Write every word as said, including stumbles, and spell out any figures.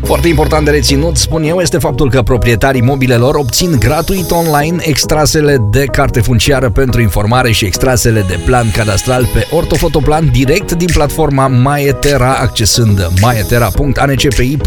Foarte important de reținut, spun eu, este faptul că proprietarii mobilelor obțin gratuit online extrasele de carte funciară pentru informare și extrasele de plan cadastral pe ortofotoplan direct din platforma MyEterra, accesând myetera punct a n c p i